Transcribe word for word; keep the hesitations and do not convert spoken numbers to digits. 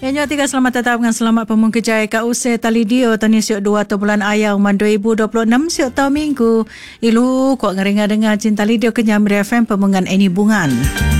Yang tiga selamat datang dengan selamat pemung kejaya kat usai tali dio tani siok dua atau bulan ayau man dua ribu dua puluh enam siok tahun minggu. Ilu kuat ngeringa dengar cinta lidio kenyam F M pemungan Eni Bungan.